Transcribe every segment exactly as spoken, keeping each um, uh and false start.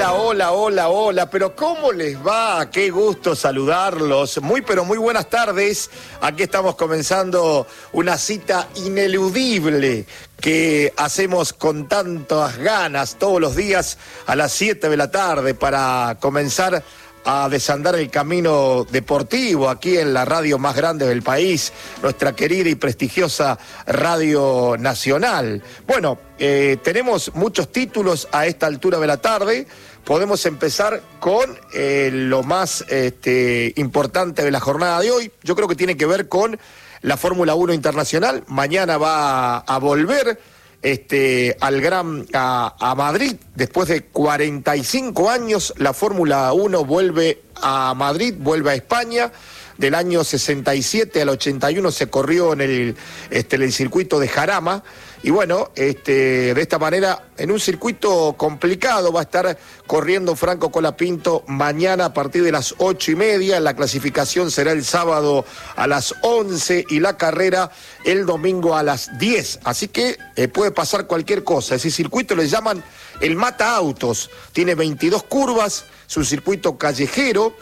Hola, hola, hola, hola, pero ¿cómo les va? Qué gusto saludarlos. Muy, pero muy buenas tardes. Aquí estamos comenzando una cita ineludible que hacemos con tantas ganas todos los días a las siete de la tarde para comenzar a desandar el camino deportivo aquí en la radio más grande del país, nuestra querida y prestigiosa Radio Nacional. Bueno, eh, tenemos muchos títulos a esta altura de la tarde. Podemos empezar con eh, lo más este, importante de la jornada de hoy. Yo creo que tiene que ver con la Fórmula uno Internacional. Mañana va a, a volver Este, al Gran a, a Madrid. Después de cuarenta y cinco años, la Fórmula uno vuelve a Madrid, vuelve a España. Del año sesenta y siete al ochenta y uno se corrió en el, este, en el circuito de Jarama. Y bueno, este, de esta manera, en un circuito complicado, va a estar corriendo Franco Colapinto mañana a partir de las ocho y media. La clasificación será el sábado a las once y la carrera el domingo a las diez. Así que eh, puede pasar cualquier cosa. Ese circuito le llaman el Mata Autos. Tiene veintidós curvas, es un circuito callejero.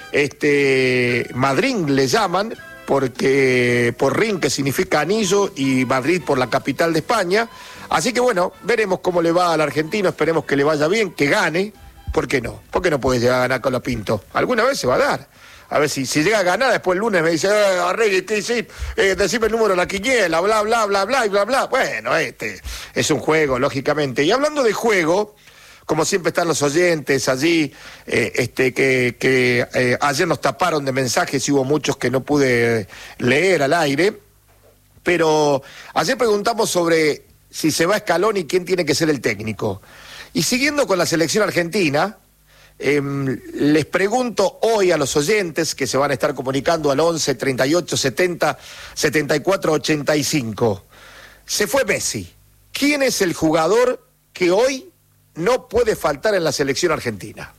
Este, Madrid le llaman, porque por ring, que significa anillo, y Madrid por la capital de España. Así que bueno, veremos cómo le va al argentino, esperemos que le vaya bien, que gane. ¿Por qué no? ¿Por qué no puede llegar a ganar Colapinto? Alguna vez se va a dar. A ver si, si llega a ganar, después el lunes me dice, eh, Arregui, ¿qué hiciste? Eh, decime el número de la quiniela, bla, bla, bla, bla, y bla, bla. Bueno, este es un juego, lógicamente. Y hablando de juego, como siempre están los oyentes allí, eh, este, que, que eh, ayer nos taparon de mensajes y hubo muchos que no pude leer al aire, pero ayer preguntamos sobre si se va Scaloni y quién tiene que ser el técnico. Y siguiendo con la selección argentina, eh, les pregunto hoy a los oyentes que se van a estar comunicando al once, treinta y ocho, setenta, setenta y cuatro, ochenta y cinco. Se fue Messi. ¿Quién es el jugador que hoy no puede faltar en la selección argentina?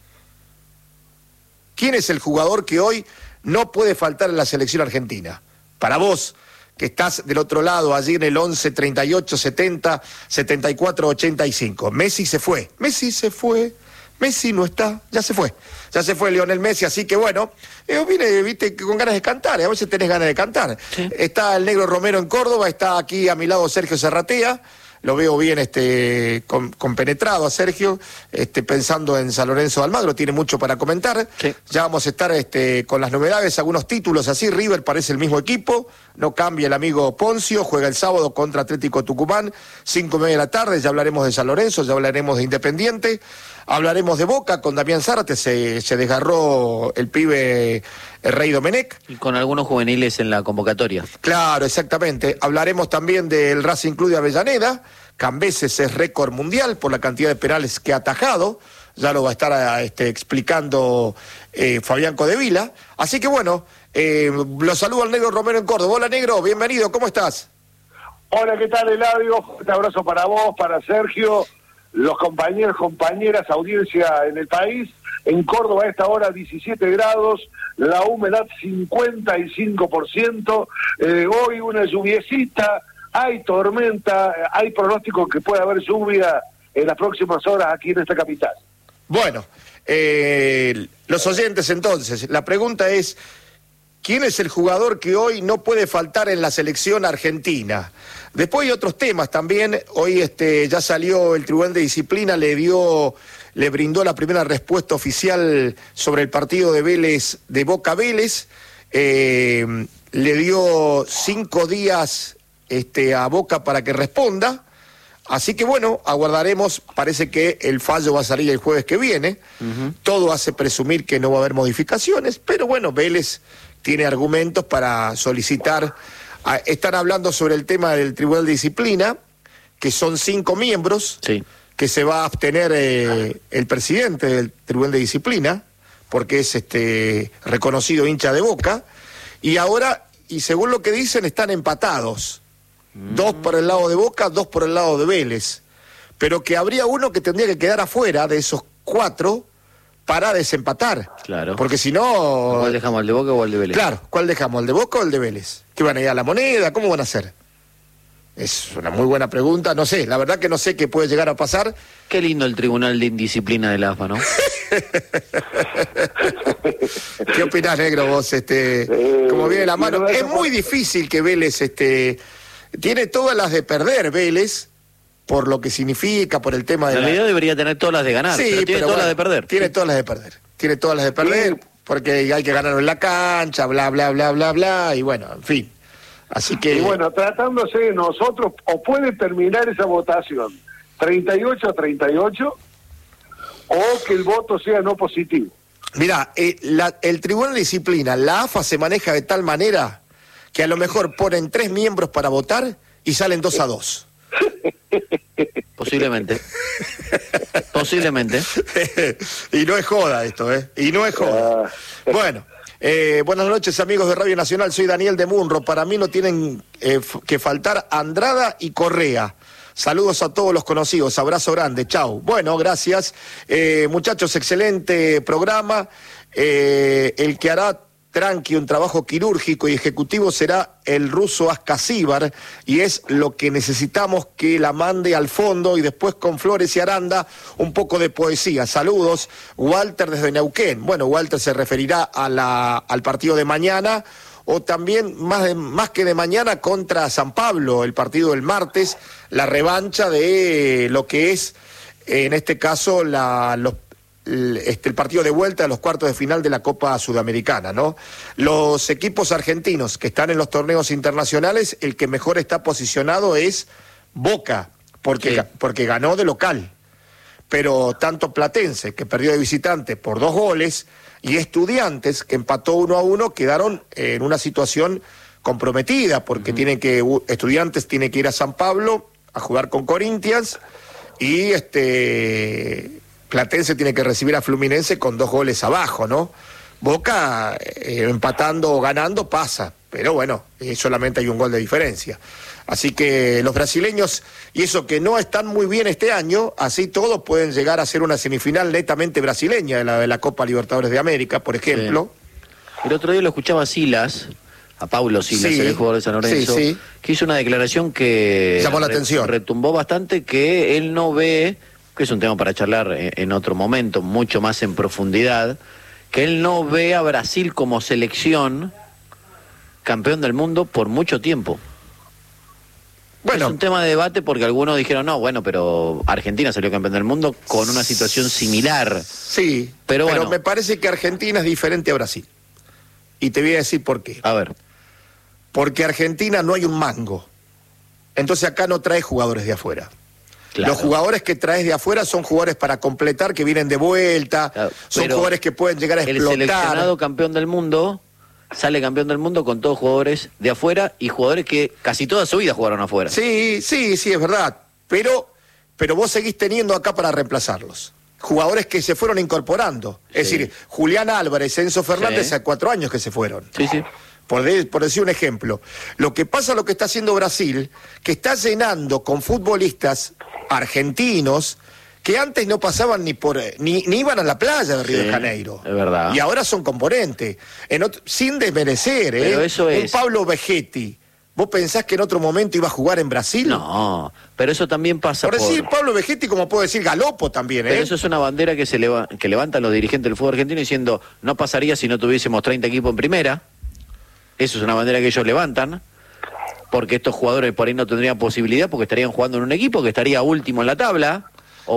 ¿Quién es el jugador que hoy no puede faltar en la selección argentina? Para vos, que estás del otro lado, allí en el once, treinta y ocho, setenta, setenta y cuatro, ochenta y cinco. Messi se fue, Messi se fue, Messi no está, ya se fue. Ya se fue Lionel Messi, así que bueno, yo vine, viste, con ganas de cantar, a veces tenés ganas de cantar. Sí. Está el Negro Romero en Córdoba, está aquí a mi lado Sergio Serratea. Lo veo bien este, con, compenetrado a Sergio, este, pensando en San Lorenzo de Almagro, tiene mucho para comentar. Sí. Ya vamos a estar este, con las novedades, algunos títulos así. River parece el mismo equipo, no cambia el amigo Poncio, juega el sábado contra Atlético Tucumán, cinco y media de la tarde, ya hablaremos de San Lorenzo, ya hablaremos de Independiente, hablaremos de Boca, con Damián Zárate, se, se desgarró el pibe el Rey Domenech. Y con algunos juveniles en la convocatoria. Claro, exactamente. Hablaremos también del Racing Club de Avellaneda. Cambeses es récord mundial por la cantidad de penales que ha atajado. Ya lo va a estar este, explicando eh, Fabián Codevila. Así que bueno, eh, lo saludo al Negro Romero en Córdoba. Hola, Negro, bienvenido, ¿cómo estás? Hola, ¿qué tal, Eladio? Un abrazo para vos, para Sergio, los compañeros, compañeras, audiencia en el país. En Córdoba a esta hora diecisiete grados, la humedad cincuenta y cinco por ciento, eh, hoy una lluviecita, hay tormenta, hay pronóstico que puede haber lluvia en las próximas horas aquí en esta capital. Bueno, eh, los oyentes entonces, la pregunta es, ¿quién es el jugador que hoy no puede faltar en la selección argentina? Después hay otros temas también. Hoy este, ya salió el Tribunal de Disciplina, le dio, le brindó la primera respuesta oficial sobre el partido de Vélez, de Boca Vélez. Eh, le dio cinco días este, a Boca para que responda. Así que bueno, aguardaremos. Parece que el fallo va a salir el jueves que viene. Uh-huh. Todo hace presumir que no va a haber modificaciones, pero bueno, Vélez tiene argumentos para solicitar. Están hablando sobre el tema del Tribunal de Disciplina, que son cinco miembros, sí, que se va a abstener eh, el presidente del Tribunal de Disciplina, porque es este reconocido hincha de Boca, y ahora, y según lo que dicen, están empatados. Mm. Dos por el lado de Boca, dos por el lado de Vélez. Pero que habría uno que tendría que quedar afuera de esos cuatro para desempatar. Claro. Porque si no... ¿Cuál dejamos, el de Boca o el de Vélez? Claro, ¿cuál dejamos, el de Boca o el de Vélez? ¿Qué van a ir a la moneda? ¿Cómo van a hacer? Es una muy buena pregunta, no sé, la verdad que no sé qué puede llegar a pasar. Qué lindo el Tribunal de Indisciplina del A F A, ¿no? ¿Qué opinás, negro, vos? Este, Eh, como viene la mano, pero es eso muy fue- difícil que Vélez, este, tiene todas las de perder Vélez, por lo que significa, por el tema de En la... realidad debería tener todas las de ganar, Sí, pero tiene pero todas bueno, las de perder. Tiene todas las de perder, tiene todas las de perder, Sí. porque hay que ganarlo en la cancha, bla, bla, bla, bla, bla, y bueno, en fin. Así que... Y bueno, tratándose de nosotros, o puede terminar esa votación treinta y ocho a treinta y ocho, o que el voto sea no positivo. Mirá, eh, la- el Tribunal de Disciplina, la A F A se maneja de tal manera que a lo mejor ponen tres miembros para votar y salen dos a dos. Posiblemente. Posiblemente. Y no es joda esto, ¿eh? Y no es joda. Ah. Bueno, eh, buenas noches, amigos de Radio Nacional. Soy Daniel de Munro. Para mí no tienen eh, f- que faltar Andrada y Correa. Saludos a todos los conocidos. Abrazo grande. Chau. Bueno, gracias. Eh, muchachos, excelente programa. Eh, el que hará tranqui un trabajo quirúrgico y ejecutivo será el ruso Ascasíbar, y es lo que necesitamos, que la mande al fondo, y después con Flores y Aranda un poco de poesía. Saludos, Walter desde Neuquén. Bueno, Walter se referirá a la, al partido de mañana, o también más, de, más que de mañana contra San Pablo, el partido del martes, la revancha de lo que es, en este caso, la, los El, este, el partido de vuelta a los cuartos de final de la Copa Sudamericana, ¿no? Los equipos argentinos que están en los torneos internacionales, el que mejor está posicionado es Boca, porque, Sí. ga- porque ganó de local. Pero tanto Platense, que perdió de visitante por dos goles, y Estudiantes, que empató uno a uno, quedaron en una situación comprometida, porque uh-huh. tienen que, Estudiantes tiene que ir a San Pablo a jugar con Corinthians, y este... Platense tiene que recibir a Fluminense con dos goles abajo, ¿no? Boca, eh, empatando o ganando, pasa, pero bueno, eh, solamente hay un gol de diferencia. Así que los brasileños, y eso que no están muy bien este año, así todos pueden llegar a ser una semifinal netamente brasileña de la, de la Copa Libertadores de América, por ejemplo. Sí. El otro día lo escuchaba a Silas, a Paulo Silas, Sí, el jugador de San Lorenzo, sí, sí. que hizo una declaración que llamó la re- atención. retumbó bastante, que él no ve, que es un tema para charlar en otro momento, mucho más en profundidad, que él no ve a Brasil como selección campeón del mundo por mucho tiempo. Bueno, es un tema de debate porque algunos dijeron, no, bueno, pero Argentina salió campeón del mundo con una situación similar. sí, pero, pero bueno. me parece que Argentina es diferente a Brasil. Y te voy a decir por qué. A ver. Porque Argentina no hay un mango. Entonces acá no trae jugadores de afuera. Claro. Los jugadores que traes de afuera son jugadores para completar, que vienen de vuelta, Claro, son jugadores que pueden llegar a el explotar. seleccionado campeón del mundo sale campeón del mundo con todos jugadores de afuera y jugadores que casi toda su vida jugaron afuera. Sí, sí, sí, es verdad. Pero, pero vos seguís teniendo acá para reemplazarlos. Jugadores que se fueron incorporando. Es Sí. decir, Julián Álvarez, Enzo Fernández, Sí. hace cuatro años que se fueron. Sí, sí. Por, de- por decir un ejemplo. Lo que pasa, lo que está haciendo Brasil, que está llenando con futbolistas argentinos que antes no pasaban ni por ni, ni iban a la playa de Río Sí, de Janeiro. es verdad. Y ahora son componentes. En otro- sin desmerecer, ¿eh? Pero eso Un es- Pablo Vegetti. ¿Vos pensás que en otro momento iba a jugar en Brasil? No, pero eso también pasa Por por... decir Pablo Vegetti, como puedo decir Galopo también, ¿eh? Pero eso es una bandera que se leva- que levantan los dirigentes del fútbol argentino diciendo, no pasaría si no tuviésemos treinta equipos en primera. Eso es una bandera que ellos levantan, porque estos jugadores por ahí no tendrían posibilidad, porque estarían jugando en un equipo que estaría último en la tabla,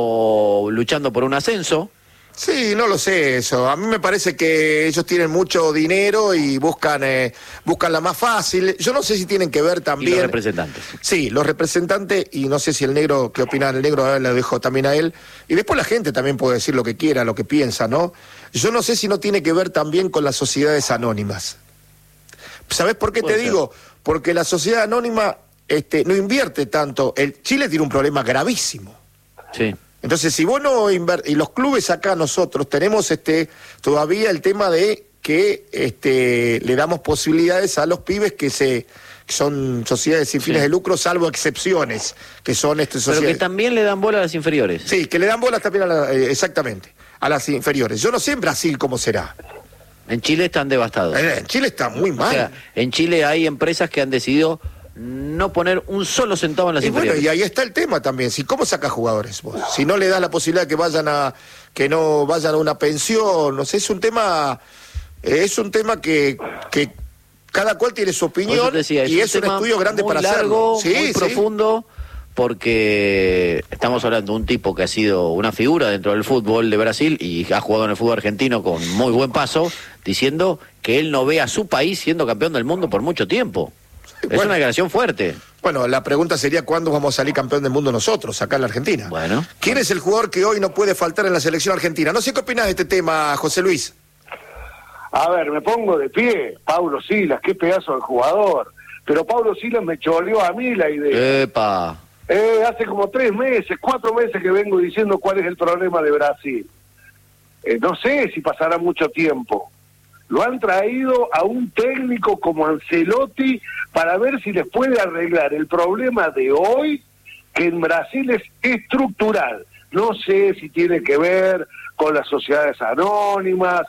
o luchando por un ascenso. Sí, no lo sé eso. A mí me parece que ellos tienen mucho dinero y buscan eh, buscan la más fácil. Yo no sé si tienen que ver Y también... los representantes. Sí, los representantes, y no sé si el negro, ¿qué opina el negro? Ahora le dejo también a él. Y después la gente también puede decir lo que quiera, lo que piensa, ¿no? Yo no sé si no tiene que ver también con las sociedades anónimas. ¿Sabés por qué Puede te ser. digo? Porque la sociedad anónima este, no invierte tanto. El Chile tiene un problema gravísimo. Sí. Entonces, si vos no inver- y los clubes acá nosotros tenemos este todavía el tema de que este le damos posibilidades a los pibes que se que son sociedades sin fines Sí. de lucro, salvo excepciones, que son este Pero sociedades. que también le dan bola a las inferiores. Sí, que le dan bolas también a la- eh, exactamente, a las inferiores. Yo no sé en Brasil cómo será. En Chile están devastados. En Chile está muy O mal. sea, en Chile hay empresas que han decidido no poner un solo centavo en las y bueno, inferiores. y ahí está el tema también. Si cómo sacas jugadores vos, si no le das la posibilidad de que vayan a que no vayan a una pensión, no sé, es un tema, eh, es un tema que que cada cual tiene su opinión decía, es y un es un tema estudio grande muy para largo, hacerlo. Sí, muy sí. profundo, porque estamos hablando de un tipo que ha sido una figura dentro del fútbol de Brasil y ha jugado en el fútbol argentino con muy buen paso, diciendo que él no ve a su país siendo campeón del mundo por mucho tiempo. Es bueno. una declaración fuerte. Bueno, la pregunta sería ¿cuándo vamos a salir campeón del mundo nosotros, acá en la Argentina? Bueno. ¿Quién es el jugador que hoy no puede faltar en la selección argentina? No sé qué opinás de este tema, José Luis. A ver, me pongo de pie, Paulo Silas, qué pedazo de jugador. Pero Paulo Silas me choleó a mí la idea. Epa. Eh, hace como tres meses, cuatro meses que vengo diciendo cuál es el problema de Brasil. Eh, no sé si pasará mucho tiempo. Lo han traído a un técnico como Ancelotti para ver si les puede arreglar el problema de hoy, que en Brasil es estructural. No sé si tiene que ver con las sociedades anónimas,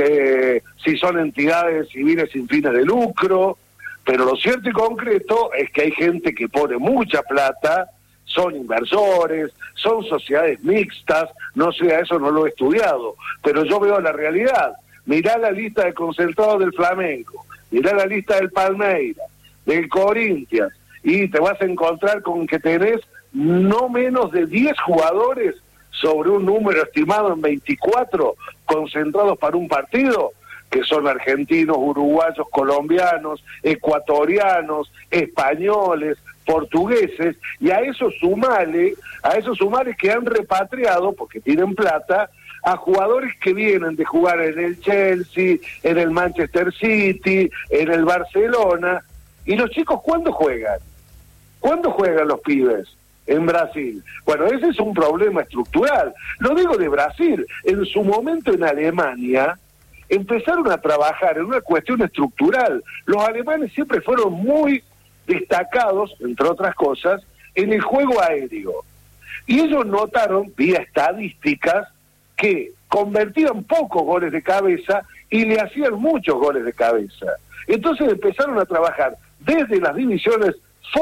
eh, si son entidades civiles sin fines de lucro, pero lo cierto y concreto es que hay gente que pone mucha plata, son inversores, son sociedades mixtas, no sé, a eso no lo he estudiado, pero yo veo la realidad. Mirá la lista de concentrados del Flamengo, mirá la lista del Palmeiras, del Corinthians, y te vas a encontrar con que tenés no menos de diez jugadores sobre un número estimado en veinticuatro concentrados para un partido, que son argentinos, uruguayos, colombianos, ecuatorianos, españoles, portugueses, y a eso sumale, a esos sumales que han repatriado, porque tienen plata, a jugadores que vienen de jugar en el Chelsea, en el Manchester City, en el Barcelona. ¿Y los chicos cuándo juegan? ¿Cuándo juegan los pibes en Brasil? Bueno, ese es un problema estructural. Lo digo de Brasil. En su momento en Alemania empezaron a trabajar en una cuestión estructural. Los alemanes siempre fueron muy destacados, entre otras cosas, en el juego aéreo. Y ellos notaron, vía estadísticas, que convertían pocos goles de cabeza y le hacían muchos goles de cabeza. Entonces empezaron a trabajar desde las divisiones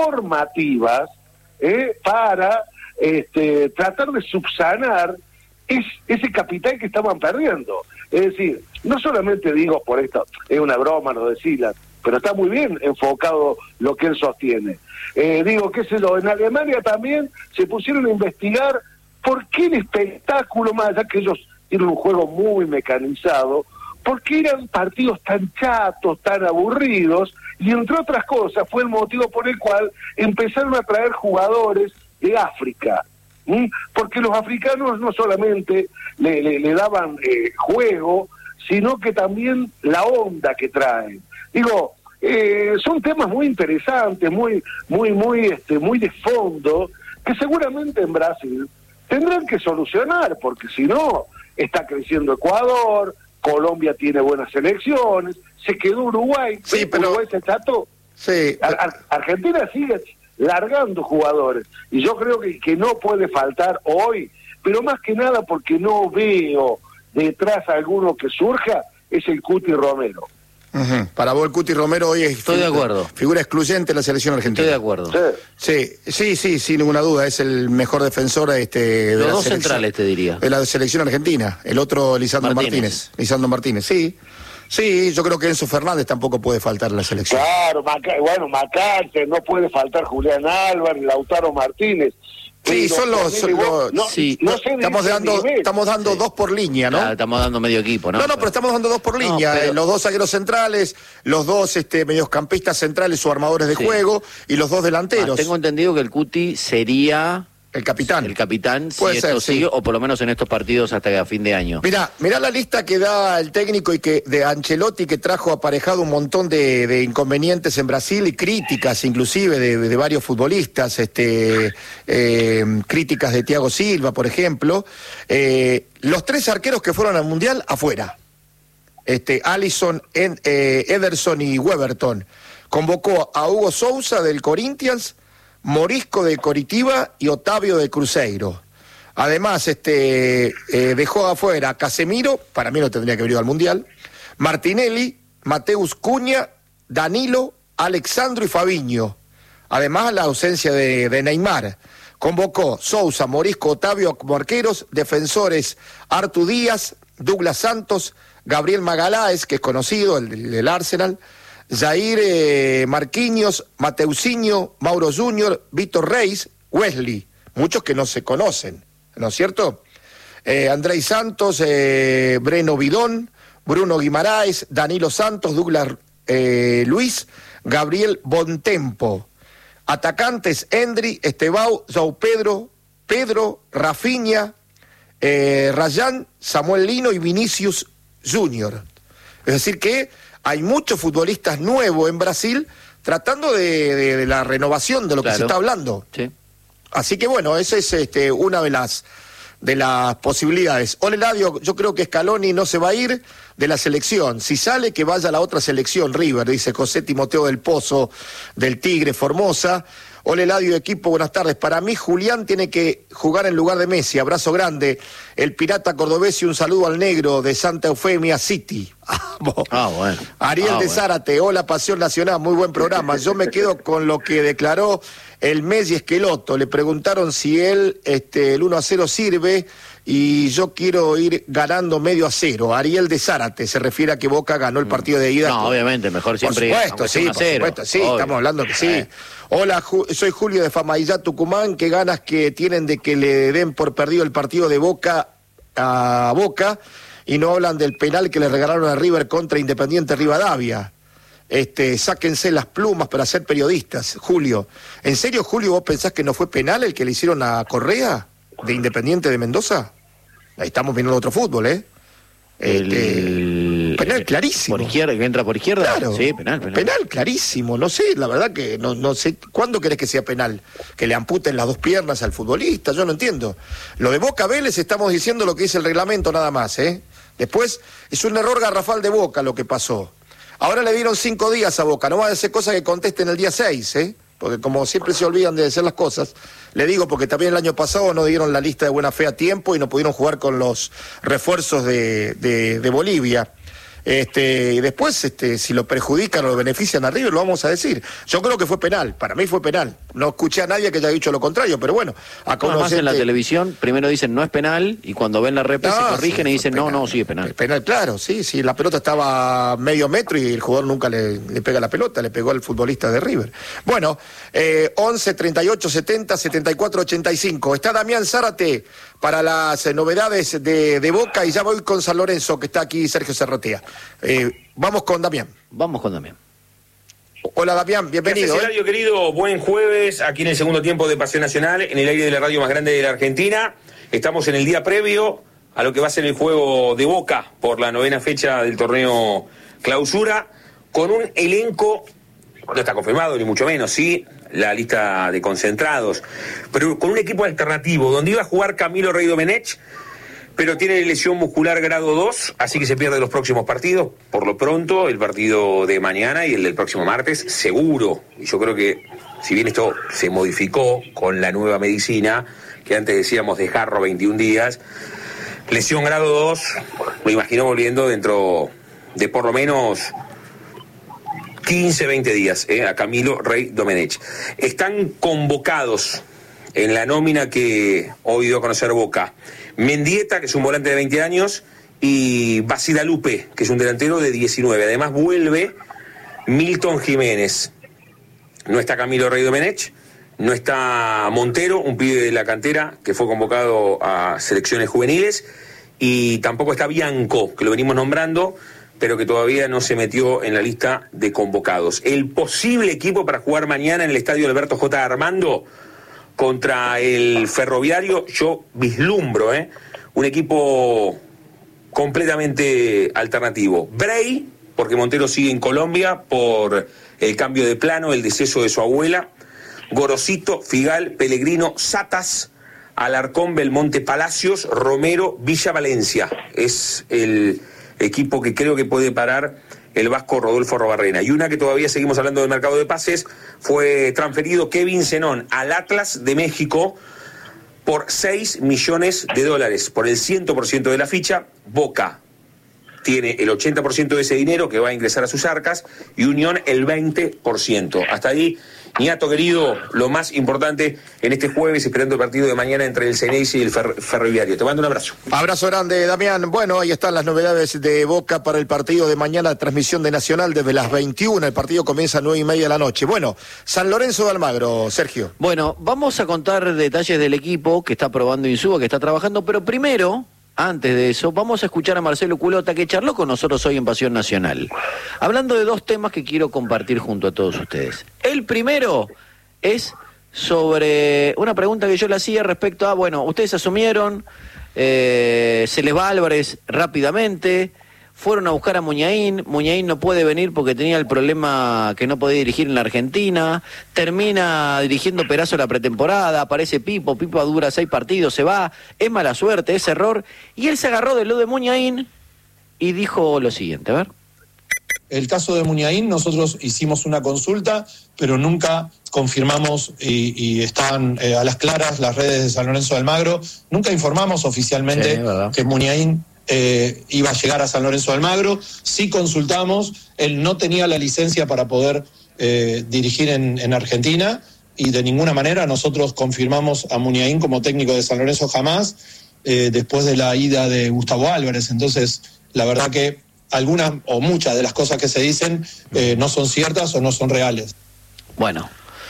formativas eh, para este, tratar de subsanar es, ese capital que estaban perdiendo. Es decir, no solamente digo por esto, es una broma lo de Silas, pero está muy bien enfocado lo que él sostiene. Eh, digo, qué sé yo, en Alemania también se pusieron a investigar por qué el espectáculo, más allá que ellos tienen un juego muy mecanizado, por qué eran partidos tan chatos, tan aburridos, y entre otras cosas fue el motivo por el cual empezaron a traer jugadores de África. ¿Mm? Porque los africanos no solamente le, le, le daban eh, juego, sino que también la onda que traen. Digo, eh, son temas muy interesantes, muy, muy, muy, este, muy de fondo, que seguramente en Brasil tendrán que solucionar, porque si no, está creciendo Ecuador, Colombia tiene buenas elecciones, se quedó Uruguay, sí, pero Uruguay se trató. Sí, Ar Ar Argentina sigue largando jugadores, y yo creo que, que no puede faltar hoy, pero más que nada porque no veo detrás a alguno que surja, es el Cuti Romero. Uh-huh. Para vos el Cuti Romero hoy es Estoy de acuerdo. Figura excluyente en la selección argentina. Estoy de acuerdo. Sí, sí, sí, sí, sin ninguna duda, es el mejor defensor este, de Los la dos selección, centrales, te diría. de la selección argentina. El otro, Lisandro Martínez. Martínez. Lisandro Martínez, sí. Sí, yo creo que Enzo Fernández tampoco puede faltar en la selección. Claro, Maca bueno, Macarte, no puede faltar Julián Álvarez, Lautaro Martínez. Sí, Pero, son los... Son los no, sí. no sé estamos dando, estamos dando Sí. dos por línea, ¿no? Claro, estamos dando medio equipo, ¿no? No, no, pero estamos dando dos por No, línea. pero- eh, los dos zagueros centrales, los dos este, mediocampistas centrales o armadores de Sí. juego y los dos Ah, delanteros. tengo entendido que el Cuti sería El capitán. el capitán, si Puede esto ser, sí. sigue, o por lo menos en estos partidos hasta a fin de año. Mirá, mirá la lista que da el técnico y que de Ancelotti, que trajo aparejado un montón de, de inconvenientes en Brasil y críticas inclusive de, de varios futbolistas, este, eh, críticas de Thiago Silva, por ejemplo. Eh, los tres arqueros que fueron al Mundial, afuera. Este, Alisson, en, eh, Ederson y Weberton. Convocó a Hugo Sousa del Corinthians, Morisco de Coritiba y Otavio de Cruzeiro. Además, este eh, dejó afuera a Casemiro, para mí no tendría que haber ido al Mundial, Martinelli, Mateus Cunha, Danilo, Alexandro y Fabinho. Además, la ausencia de, de Neymar. Convocó Sousa, Morisco, Otavio como arqueros, defensores Artu Díaz, Douglas Santos, Gabriel Magaláes, que es conocido, el del Arsenal, Jair eh, Marquinhos, Mateusinho, Mauro Junior, Víctor Reis, Wesley, muchos que no se conocen, ¿no es cierto? Eh, Andrei Santos, eh, Breno Bidón, Bruno Guimaraes, Danilo Santos, Douglas eh, Luis, Gabriel Bontempo. Atacantes, Endri, Estebao, João Pedro, Pedro, Rafinha, eh, Rayán, Samuel Lino y Vinicius Junior. Es decir que hay muchos futbolistas nuevos en Brasil tratando de, de, de la renovación de lo claro. que se está hablando. Sí. Así que bueno, esa es este, una de las de las posibilidades. Ole Ladio, yo creo que Scaloni no se va a ir de la selección. Si sale, que vaya a la otra selección, River, dice José Timoteo del Pozo, del Tigre, Formosa. Ole Ladio, equipo, buenas tardes. Para mí, Julián tiene que jugar en lugar de Messi. Abrazo grande. El Pirata Cordobés y un saludo al negro de Santa Eufemia City. Ah, bueno. Ariel ah, de bueno. Zárate, hola Pasión Nacional, muy buen programa. Yo me quedo con lo que declaró el Messi Esqueloto. Le preguntaron si él, este, el uno a cero sirve y yo quiero ir ganando medio a cero. Ariel de Zárate se refiere a que Boca ganó el partido de ida. No, obviamente, mejor siempre. Por supuesto, sí, por supuesto, sí, obvio. Estamos hablando que sí. Eh. Hola, Ju soy Julio de Famaillá, Tucumán. Qué ganas que tienen de que le den por perdido el partido de Boca a Boca y no hablan del penal que le regalaron a River contra Independiente Rivadavia. Este, sáquense las plumas para ser periodistas, Julio. ¿En serio, Julio, vos pensás que no fue penal el que le hicieron a Correa de Independiente de Mendoza? Ahí estamos viendo otro fútbol, ¿eh? El... Este, penal clarísimo. ¿Por izquierda, que entra por izquierda? Claro, sí, penal, penal. Penal clarísimo, no sé, la verdad que no, no sé, ¿cuándo querés que sea penal? Que le amputen las dos piernas al futbolista, yo no entiendo. Lo de Boca Vélez estamos diciendo lo que dice el reglamento nada más, ¿eh? Después, es un error garrafal de Boca lo que pasó. Ahora le dieron cinco días a Boca, no va a hacer cosas que contesten el día seis, ¿eh? Porque como siempre se olvidan de decir las cosas, le digo porque también el año pasado no dieron la lista de buena fe a tiempo y no pudieron jugar con los refuerzos de, de, de Bolivia. Este, y después, este, si lo perjudican o lo benefician a River, lo vamos a decir. Yo creo que fue penal, para mí fue penal. No escuché a nadie que haya dicho lo contrario, pero bueno. Acá no, más gente... en la televisión, primero dicen no es penal, y cuando ven la repe no, se corrigen sí, y dicen penal, no, no, sí es penal. Penal, claro, sí, sí, la pelota estaba a medio metro y el jugador nunca le, le pega la pelota, le pegó al futbolista de River. Bueno, eh, once, treinta y ocho, setenta, setenta y cuatro, ochenta y cinco. Está Damián Zárate para las eh, novedades de, de Boca y ya voy con San Lorenzo, que está aquí Sergio Serratea. Eh, vamos con Damián. Vamos con Damián. Hola Damián, bienvenido. ¿Qué haces, Eladio, querido? Buen jueves, aquí en el segundo tiempo de Pasión Nacional, en el aire de la radio más grande de la Argentina. Estamos en el día previo a lo que va a ser el juego de Boca por la novena fecha del torneo Clausura, con un elenco, no está confirmado ni mucho menos, sí, la lista de concentrados, pero con un equipo alternativo, donde iba a jugar Camilo Rey Domenech, pero tiene lesión muscular grado dos, así que se pierde los próximos partidos. Por lo pronto, el partido de mañana y el del próximo martes, seguro. Y yo creo que, si bien esto se modificó con la nueva medicina, que antes decíamos de Jarro veintiún días, lesión grado dos, me imagino volviendo dentro de por lo menos quince, veinte días, eh, a Camilo Rey Domenech. Están convocados en la nómina que hoy dio a conocer Boca Mendieta, que es un volante de veinte años, y Basidalupe, que es un delantero de diecinueve. Además vuelve Milton Jiménez. No está Camilo Rey Domenech, no está Montero, un pibe de la cantera que fue convocado a selecciones juveniles, y tampoco está Bianco, que lo venimos nombrando, pero que todavía no se metió en la lista de convocados. El posible equipo para jugar mañana en el estadio Alberto J. Armando contra el Ferroviario, yo vislumbro, ¿eh? un equipo completamente alternativo. Bray, porque Montero sigue en Colombia por el cambio de plano, el deceso de su abuela. Gorosito, Figal, Pellegrino, Satas, Alarcón, Belmonte, Palacios, Romero, Villa Valencia. Es el equipo que creo que puede parar el vasco Rodolfo Robarrena. Y una que todavía seguimos hablando del mercado de pases, fue transferido Kevin Zenón al Atlas de México por seis millones de dólares, por el cien por ciento de la ficha. Boca tiene el ochenta por ciento de ese dinero que va a ingresar a sus arcas y Unión el veinte por ciento. Hasta ahí, Niato querido, lo más importante en este jueves, esperando el partido de mañana entre el Ceneice y el fer Ferroviario. Te mando un abrazo. Abrazo grande, Damián. Bueno, ahí están las novedades de Boca para el partido de mañana, transmisión de Nacional desde las veintiuna. El partido comienza a nueve y media de la noche. Bueno, San Lorenzo de Almagro, Sergio. Bueno, vamos a contar detalles del equipo que está probando Insúa, que está trabajando, pero primero, antes de eso, vamos a escuchar a Marcelo Culota, que charló con nosotros hoy en Pasión Nacional, hablando de dos temas que quiero compartir junto a todos ustedes. El primero es sobre una pregunta que yo le hacía respecto a, bueno, ustedes asumieron, eh, se les va Álvarez rápidamente, fueron a buscar a Muñain, Muñain no puede venir porque tenía el problema que no podía dirigir en la Argentina, termina dirigiendo Perazo la pretemporada, aparece Pipo, Pipo dura seis partidos, se va, es mala suerte, es error, y él se agarró de lo de Muñain y dijo lo siguiente, a ver. El caso de Muñain, nosotros hicimos una consulta, pero nunca confirmamos y, y están eh, a las claras las redes de San Lorenzo de Almagro, nunca informamos oficialmente sí, que Muñain Eh, iba a llegar a San Lorenzo de Almagro. Sí consultamos, él no tenía la licencia para poder eh, dirigir en, en Argentina y de ninguna manera nosotros confirmamos a Muñain como técnico de San Lorenzo jamás eh, después de la ida de Gustavo Álvarez. Entonces, la verdad que algunas o muchas de las cosas que se dicen eh, no son ciertas o no son reales. Bueno,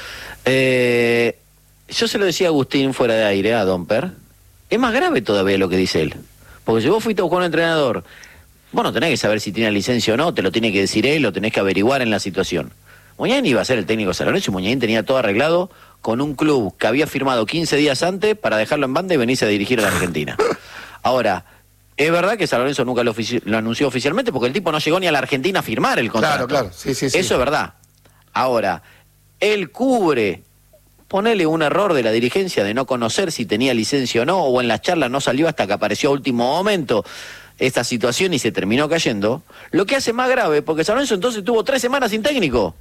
eh, yo se lo decía a Agustín fuera de aire, a Domper, es más grave todavía lo que dice él. Porque si vos fuiste a buscar un entrenador, vos no tenés que saber si tiene licencia o no, te lo tiene que decir él, lo tenés que averiguar en la situación. Muñain iba a ser el técnico de San Lorenzo y Muñain tenía todo arreglado con un club que había firmado quince días antes para dejarlo en banda y venirse a dirigir a la Argentina. Ahora, es verdad que San Lorenzo nunca lo, lo anunció oficialmente porque el tipo no llegó ni a la Argentina a firmar el contrato. Claro, claro, sí, sí, sí. Eso es verdad. Ahora, él cubre... Ponele un error de la dirigencia de no conocer si tenía licencia o no, o en las charlas no salió hasta que apareció a último momento esta situación y se terminó cayendo, lo que hace más grave, porque San Lorenzo entonces tuvo tres semanas sin técnico.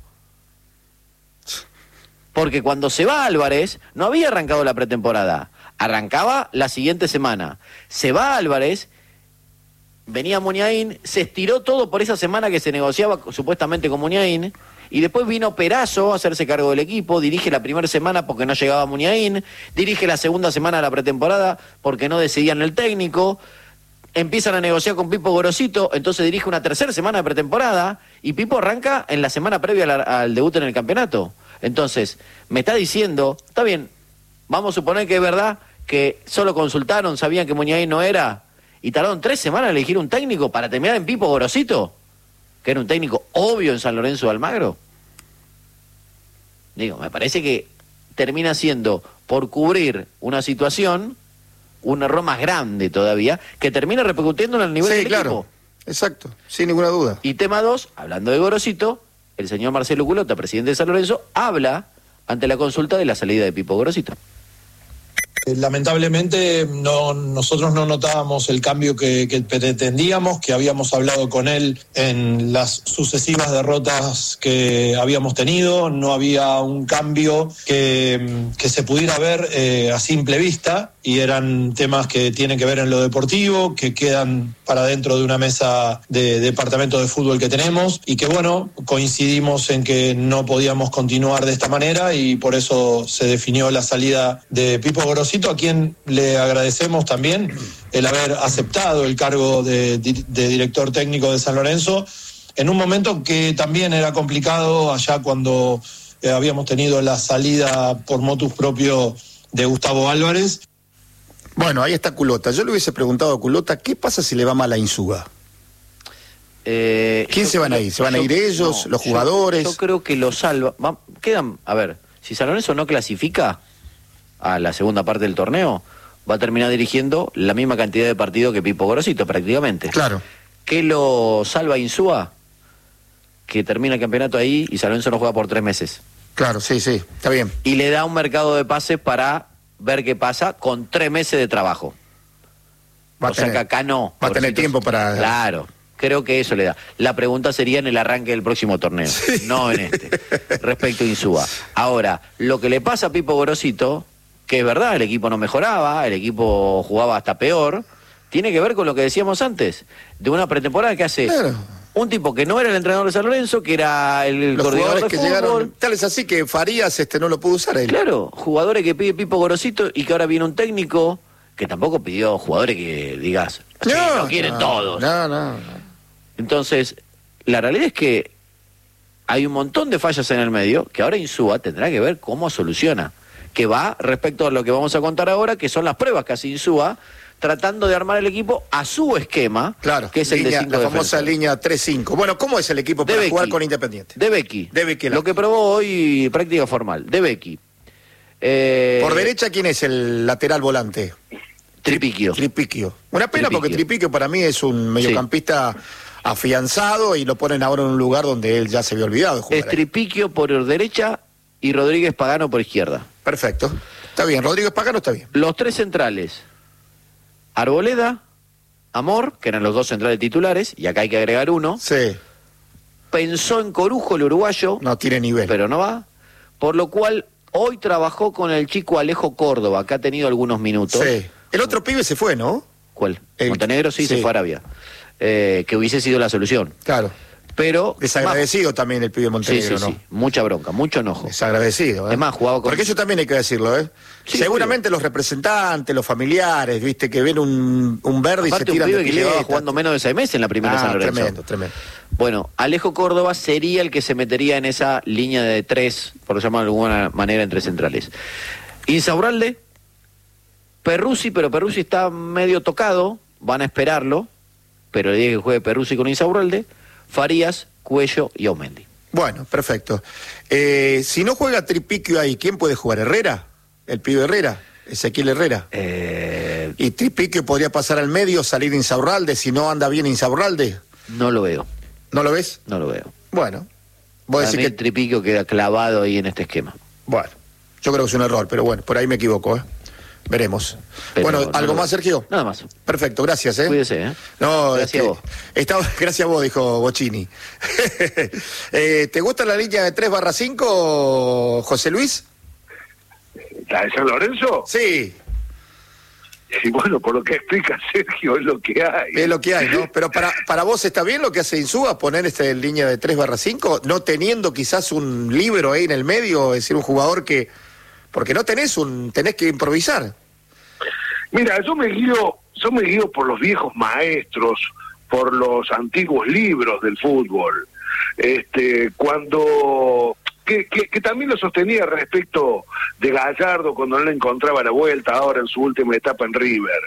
Porque cuando se va Álvarez, no había arrancado la pretemporada, arrancaba la siguiente semana. Se va Álvarez, venía Muñain, se estiró todo por esa semana que se negociaba supuestamente con Muñain, y después vino Perazo a hacerse cargo del equipo, dirige la primera semana porque no llegaba Muñain, dirige la segunda semana de la pretemporada porque no decidían el técnico, empiezan a negociar con Pipo Gorosito, entonces dirige una tercera semana de pretemporada y Pipo arranca en la semana previa al, al debut en el campeonato. Entonces, me está diciendo, está bien, vamos a suponer que es verdad que solo consultaron, sabían que Muñain no era, y tardaron tres semanas en elegir un técnico para terminar en Pipo Gorosito, que era un técnico obvio en San Lorenzo de Almagro. Digo, me parece que termina siendo, por cubrir una situación, un error más grande todavía, que termina repercutiendo en el nivel sí, del claro. equipo. Exacto, sin ninguna duda. Y tema dos, hablando de Gorosito, el señor Marcelo Culota, presidente de San Lorenzo, habla ante la consulta de la salida de Pipo Gorosito. Lamentablemente no, nosotros no notábamos el cambio que, que pretendíamos, que habíamos hablado con él en las sucesivas derrotas que habíamos tenido, no había un cambio que, que se pudiera ver eh, a simple vista, y eran temas que tienen que ver en lo deportivo, que quedan para dentro de una mesa de departamento de fútbol que tenemos, y que bueno, coincidimos en que no podíamos continuar de esta manera y por eso se definió la salida de Pipo Gorosito, a quien le agradecemos también el haber aceptado el cargo de, de director técnico de San Lorenzo en un momento que también era complicado allá cuando eh, habíamos tenido la salida por motus propio de Gustavo Álvarez. Bueno, ahí está Culota. Yo le hubiese preguntado a Culota, ¿qué pasa si le va mal a Insúa? Eh, ¿Quién se van a ir? ¿Se van a ir ellos, no, los jugadores? Yo, yo creo que lo salva. Va, quedan, a ver, si San Lorenzo no clasifica a la segunda parte del torneo, va a terminar dirigiendo la misma cantidad de partidos que Pipo Gorosito, prácticamente. Claro. ¿Qué lo salva a Insúa? Que termina el campeonato ahí y San Lorenzo no juega por tres meses. Claro, sí, sí, está bien. Y le da un mercado de pases para ver qué pasa con tres meses de trabajo. Va o sea tener, que acá no. Va a tener tiempo para... Claro, creo que eso le da. La pregunta sería en el arranque del próximo torneo, sí. No en este, respecto a Insúa. Ahora, lo que le pasa a Pipo Gorosito, que es verdad, el equipo no mejoraba, el equipo jugaba hasta peor, tiene que ver con lo que decíamos antes, de una pretemporada que hace claro. un tipo que no era el entrenador de San Lorenzo, que era el Los coordinador de que fútbol. Llegaron, tal es así que Farías este no lo pudo usar él. Claro, jugadores que pide Pipo Gorosito y que ahora viene un técnico que tampoco pidió jugadores que digas, sí, no, no quieren no, todos. No, no, no. Entonces, la realidad es que hay un montón de fallas en el medio que ahora Insúa tendrá que ver cómo soluciona. Que va respecto a lo que vamos a contar ahora, que son las pruebas que hace Insúa, tratando de armar el equipo a su esquema, claro, que es el línea, de cinco la famosa defensores. línea tres cinco. Bueno, ¿cómo es el equipo para De jugar Becky. con Independiente? De Becky. De Becky, lo que probó hoy práctica formal. De Becky. Eh, Por derecha, ¿quién es el lateral volante? Tripiquio. Tripiquio. Una pena Tripiquio. porque Tripiquio para mí es un mediocampista sí. afianzado y lo ponen ahora en un lugar donde él ya se había olvidado de jugar. Es Tripiquio por derecha y Rodríguez Pagano por izquierda. Perfecto. Está bien, Rodríguez Pagano está bien. Los tres centrales, Arboleda, Amor, que eran los dos centrales titulares, y acá hay que agregar uno. Sí. Pensó en Corujo, el uruguayo. No tiene nivel. Pero no va. Por lo cual, hoy trabajó con el chico Alejo Córdoba, que ha tenido algunos minutos. Sí. El otro pibe se fue, ¿no? ¿Cuál? El... Montenegro sí, sí se fue a Arabia. Eh, que hubiese sido la solución. Claro. Pero desagradecido más... también el pibe Montenegro, sí, sí, ¿no? Sí. Mucha bronca, mucho enojo. Desagradecido, ¿eh? Es más, jugaba con... Porque eso también hay que decirlo, ¿eh? Sí, seguramente los representantes, los familiares, viste, que ven un, un verde aparte y se tiran un pibe de que llevaba jugando menos de seis meses en la primera ah, San Lorenzo. Tremendo, tremendo. Bueno, Alejo Córdoba sería el que se metería en esa línea de tres, por llamarlo de alguna manera, entre centrales. Insaurralde, Perruzzi, pero Perruzzi está medio tocado, van a esperarlo, pero le dije que juegue Perruzzi con Insaurralde, Farías, Cuello y Aumendi. Bueno, perfecto. Eh, si no juega Tripiquio ahí, ¿quién puede jugar? ¿Herrera? ¿El pibe Herrera? ¿Ezequiel Herrera? Eh... ¿Y Tripiquio podría pasar al medio, salir Insaurralde, si no anda bien Insaurralde? No lo veo. ¿No lo ves? No lo veo. Bueno. Vos Para decís mí que el Tripiquio queda clavado ahí en este esquema. Bueno, yo creo que es un error, pero bueno, por ahí me equivoco, ¿eh? Veremos. Pero bueno, no, ¿algo no, más, Sergio? Nada más. Perfecto, gracias, ¿eh? Cuídese, ¿eh? No, gracias es que, a vos. Estaba, gracias a vos, dijo Bocini. eh, ¿Te gusta la línea de tres barra cinco, José Luis? ¿La de San Lorenzo? Sí. Y bueno, por lo que explica Sergio, es lo que hay. Es lo que hay, ¿no? Pero para para vos está bien lo que hace Insúa, poner esta línea de tres barra cinco, no teniendo quizás un líbero ahí en el medio, es decir, un jugador que... Porque no tenés un... tenés que improvisar. Mira, yo me guío, yo me guío por los viejos maestros, por los antiguos libros del fútbol. Este, cuando... Que, que, que también lo sostenía respecto de Gallardo cuando no le encontraba la vuelta ahora en su última etapa en River.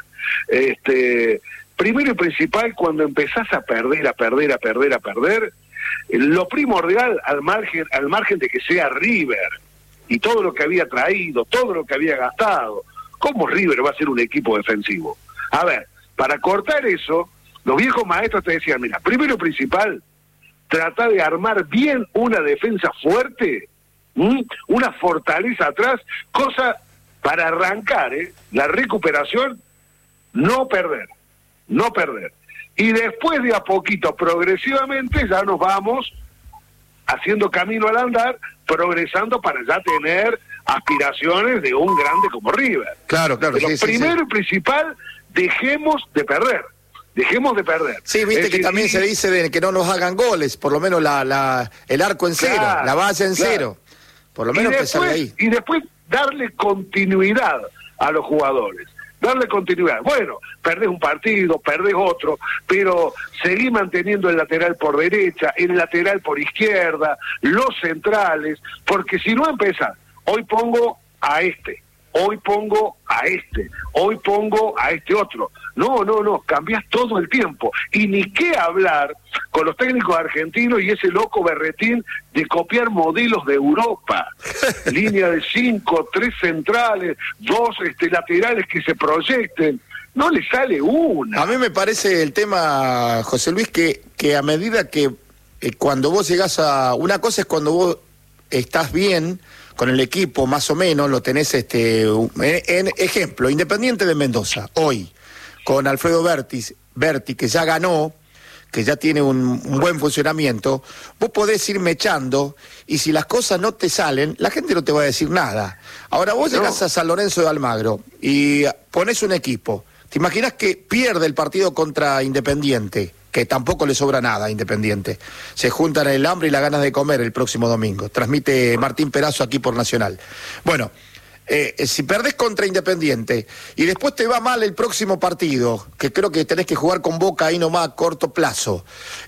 Este, primero y principal, cuando empezás a perder, a perder, a perder, a perder, lo primordial al margen, al margen de que sea River y todo lo que había traído, todo lo que había gastado, ¿cómo River va a ser un equipo defensivo? A ver, para cortar eso, los viejos maestros te decían, mira, primero y principal, trata de armar bien una defensa fuerte, ¿m? Una fortaleza atrás, cosa para arrancar, ¿eh? La recuperación, no perder, no perder. Y después de a poquito, progresivamente, ya nos vamos haciendo camino al andar, progresando para ya tener aspiraciones de un grande como River. Claro, claro. Pero sí, primero sí, sí. y principal, dejemos de perder. Dejemos de perder. Sí, viste es que decir, también se dice de que no nos hagan goles, por lo menos la, la el arco en cero, claro, la base en claro. cero. Por lo menos empezar de ahí. Y después darle continuidad a los jugadores. Darle continuidad. Bueno, perdés un partido, perdés otro, pero seguí manteniendo el lateral por derecha, el lateral por izquierda, los centrales, porque si no empezás, hoy pongo a este, hoy pongo a este, hoy pongo a este otro. No, no, no, cambiás todo el tiempo. Y ni qué hablar con los técnicos argentinos y ese loco berretín de copiar modelos de Europa. Línea de cinco, tres centrales, dos este, laterales que se proyecten. No le sale una. A mí me parece el tema, José Luis, que, que a medida que eh, cuando vos llegás a... Una cosa es cuando vos estás bien con el equipo, más o menos, lo tenés, este en, en ejemplo, Independiente de Mendoza, hoy, con Alfredo Bertis, Berti, que ya ganó, que ya tiene un, un buen funcionamiento, vos podés ir mechando, y si las cosas no te salen, la gente no te va a decir nada. Ahora vos no. llegás a San Lorenzo de Almagro, y ponés un equipo, ¿Te imaginas que pierde el partido contra Independiente? Que tampoco le sobra nada a Independiente. Se juntan el hambre y las ganas de comer el próximo domingo. Transmite Martín Perazo aquí por Nacional. Bueno, eh, si perdés contra Independiente y después te va mal el próximo partido, que creo que tenés que jugar con Boca ahí nomás a corto plazo,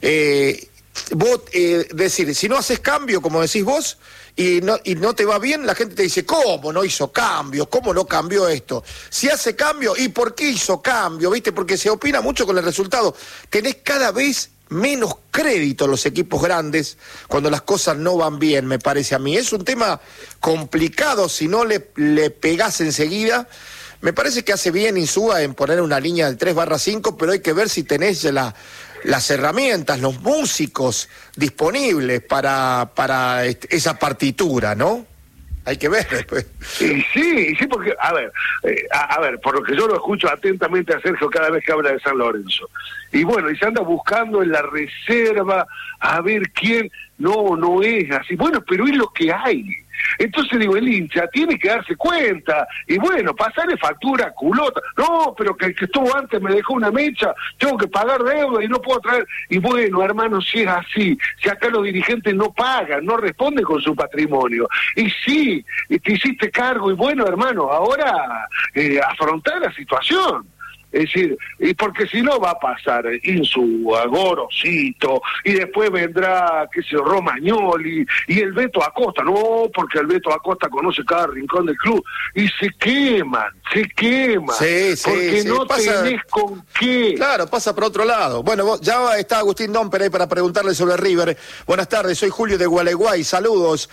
eh, vos, eh, decir, si no haces cambio, como decís vos, y no, y no te va bien, la gente te dice, ¿cómo no hizo cambio? ¿Cómo no cambió esto? Si hace cambio, ¿y por qué hizo cambio? ¿Viste? Porque se opina mucho con el resultado. Tenés cada vez menos crédito a los equipos grandes cuando las cosas no van bien, me parece a mí. Es un tema complicado si no le, le pegás enseguida. Me parece que hace bien Insúa en poner una línea del tres barra cinco, pero hay que ver si tenés la... las herramientas, los músicos disponibles para, para esa partitura, ¿no? Hay que ver después. Sí, sí, sí, porque, a ver, eh, a, a ver, por lo que yo lo escucho atentamente a Sergio cada vez que habla de San Lorenzo. Y bueno, y se anda buscando en la reserva a ver quién, no, no es así. Bueno, pero es lo que hay. Entonces digo, el hincha tiene que darse cuenta, y bueno, pasarle factura, culota, no, pero que el que estuvo antes me dejó una mecha, tengo que pagar deuda y no puedo traer, y bueno, hermano, si es así, si acá los dirigentes no pagan, no responden con su patrimonio, y sí, te hiciste cargo, y bueno, hermano, ahora eh, afrontar la situación. Es decir, y porque si no va a pasar Insúa, Gorosito, y después vendrá, qué sé yo, Romagnoli, y el Beto Acosta, no, porque el Beto Acosta conoce cada rincón del club, y se queman, se queman, sí, sí, porque sí, no pasa, tenés con qué. Claro, pasa por otro lado. Bueno, ya está Agustín Domper ahí para preguntarle sobre River. Buenas tardes, soy Julio de Gualeguay, saludos.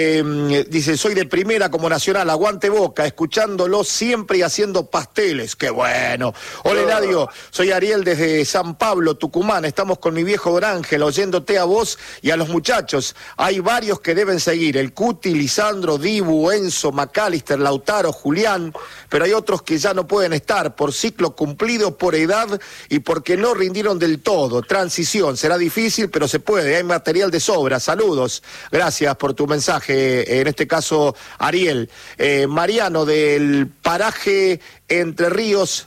Eh, dice, soy de Primera como Nacional, aguante Boca, escuchándolo siempre y haciendo pasteles, qué bueno. Hola Eladio, soy Ariel desde San Pablo, Tucumán, estamos con mi viejo Don Ángel, oyéndote a vos y a los muchachos. Hay varios que deben seguir, el Cuti, Lisandro, Dibu, Enzo, Macalister, Lautaro, Julián, pero hay otros que ya no pueden estar por ciclo cumplido, por edad y porque no rindieron del todo. Transición, será difícil, pero se puede, hay material de sobra. Saludos, gracias por tu mensaje, en este caso Ariel. Eh, Mariano del paraje Entre Ríos,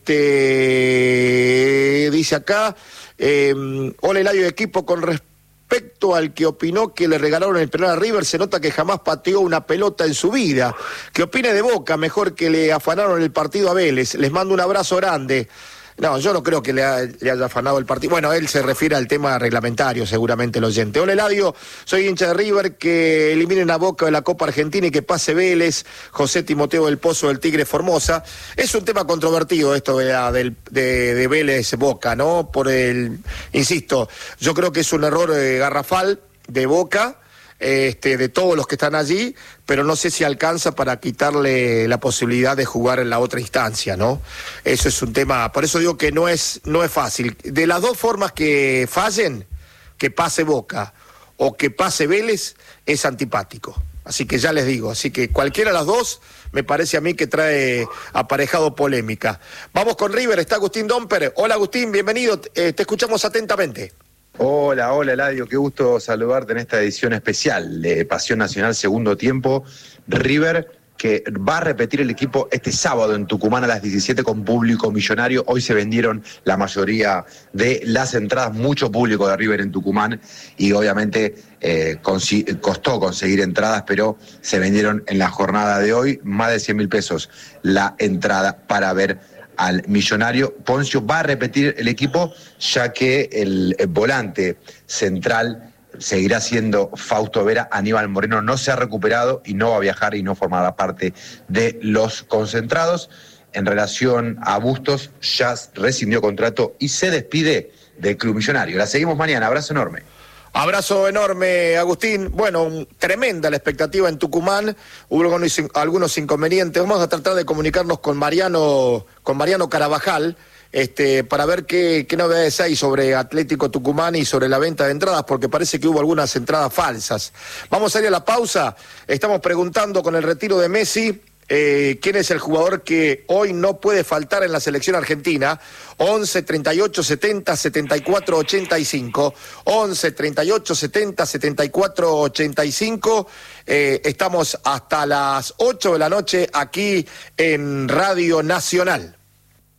este dice acá, eh, hola Eladio, equipo, con respecto al que opinó que le regalaron el penal a River, se nota que jamás pateó una pelota en su vida. ¿Qué opine de Boca? Mejor que le afanaron el partido a Vélez. Les mando un abrazo grande. No, yo no creo que le, ha, le haya afanado el partido. Bueno, él se refiere al tema reglamentario, seguramente el oyente. Hola Eladio, soy hincha de River, que eliminen a Boca de la Copa Argentina y que pase Vélez. José Timoteo del Pozo del Tigre Formosa. Es un tema controvertido esto de, la, de, de, de Vélez Boca, ¿no? Por el, insisto, yo creo que es un error eh, garrafal de Boca, Este, de todos los que están allí, pero no sé si alcanza para quitarle la posibilidad de jugar en la otra instancia, ¿no? Eso es un tema, por eso digo que no es, no es fácil. De las dos formas que fallen, que pase Boca o que pase Vélez, es antipático. Así que ya les digo, así que cualquiera de las dos me parece a mí que trae aparejado polémica. Vamos con River, está Agustín Domper. Hola Agustín, bienvenido, eh, te escuchamos atentamente. Hola, hola Eladio, qué gusto saludarte en esta edición especial de Pasión Nacional Segundo Tiempo. River, que va a repetir el equipo este sábado en Tucumán a las diecisiete con público millonario. Hoy se vendieron la mayoría de las entradas, mucho público de River en Tucumán, y obviamente eh, consi- costó conseguir entradas, pero se vendieron en la jornada de hoy más de cien mil pesos la entrada para ver al millonario. Poncio va a repetir el equipo, ya que el, el volante central seguirá siendo Fausto Vera. Aníbal Moreno no se ha recuperado y no va a viajar y no formará parte de los concentrados. En relación a Bustos, ya rescindió contrato y se despide del club millonario. La seguimos mañana, abrazo enorme. Abrazo enorme, Agustín. Bueno, tremenda la expectativa en Tucumán. Hubo algunos inconvenientes. Vamos a tratar de comunicarnos con Mariano, con Mariano Carabajal, este, para ver qué, qué novedades hay sobre Atlético Tucumán y sobre la venta de entradas, porque parece que hubo algunas entradas falsas. Vamos a ir a la pausa. Estamos preguntando con el retiro de Messi, Eh, quién es el jugador que hoy no puede faltar en la selección argentina. Once, treinta y ocho, setenta, setenta y cuatro, ochenta y cinco. Once, treinta y ocho, setenta, setenta y cuatro, ochenta y cinco. Eh, estamos hasta las ocho de la noche aquí en Radio Nacional.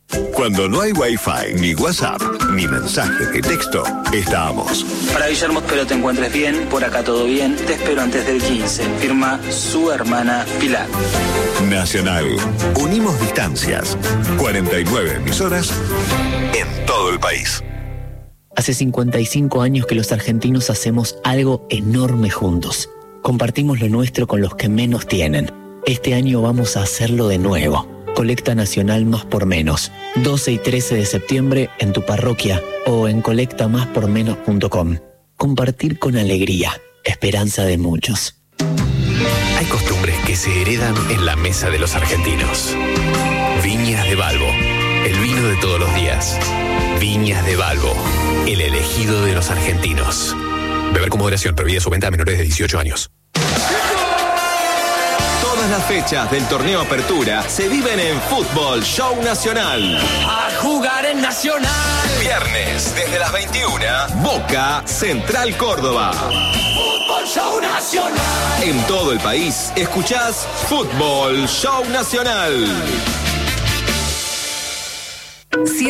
Cuando no hay Wi-Fi, ni WhatsApp, ni mensaje de texto, estamos. Para Guillermo, espero te encuentres bien, por acá todo bien, te espero antes del quince. Firma su hermana Pilar. Nacional. Unimos distancias. cuarenta y nueve emisoras en todo el país. Hace cincuenta y cinco años que los argentinos hacemos algo enorme juntos. Compartimos lo nuestro con los que menos tienen. Este año vamos a hacerlo de nuevo. Colecta Nacional Más por Menos. doce y trece de septiembre en tu parroquia o en colecta más por menos punto com. Compartir con alegría. Esperanza de muchos. Hay costumbres que se heredan en la mesa de los argentinos. Viñas de Balbo, el vino de todos los días. Viñas de Balbo, el elegido de los argentinos. Beber con moderación, prohibida su venta a menores de dieciocho años. Todas las fechas del torneo Apertura se viven en Fútbol Show Nacional. A jugar en Nacional. Viernes, desde las veintiuna, Boca Central Córdoba. Fútbol Show Nacional. En todo el país, escuchás Fútbol Show Nacional.